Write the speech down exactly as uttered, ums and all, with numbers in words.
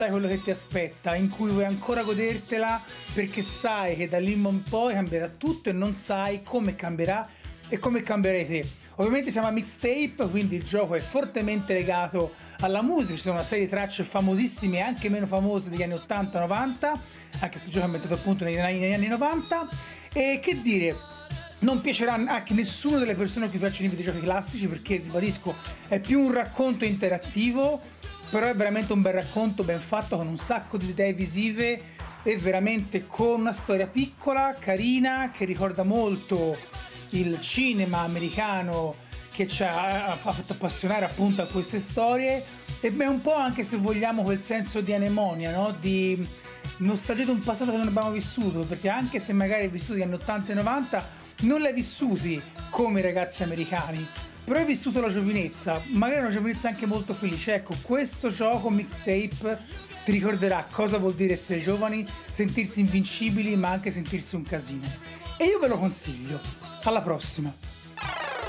sai quello che ti aspetta, in cui vuoi ancora godertela perché sai che da lì in poi cambierà tutto e non sai come cambierà e come cambierai te. Ovviamente siamo a mixtape, quindi il gioco è fortemente legato alla musica, ci sono una serie di tracce famosissime e anche meno famose degli anni ottanta novanta, anche se il gioco è ambientato appunto negli, negli anni novanta, e che dire, non piacerà anche nessuno delle persone a cui piacciono i videogiochi classici perché, ribadisco, è più un racconto interattivo, però è veramente un bel racconto, ben fatto, con un sacco di idee visive e veramente con una storia piccola, carina, che ricorda molto il cinema americano che ci ha, ha fatto appassionare appunto a queste storie, e beh, un po' anche, se vogliamo, quel senso di anemonia, no? Di nostalgia di un passato che non abbiamo vissuto, perché anche se magari hai vissuto gli anni ottanta e novanta, non l'hai vissuti come i ragazzi americani, però hai vissuto la giovinezza, magari una giovinezza anche molto felice. Ecco, questo gioco mixtape ti ricorderà cosa vuol dire essere giovani, sentirsi invincibili, ma anche sentirsi un casino. E io ve lo consiglio. Alla prossima!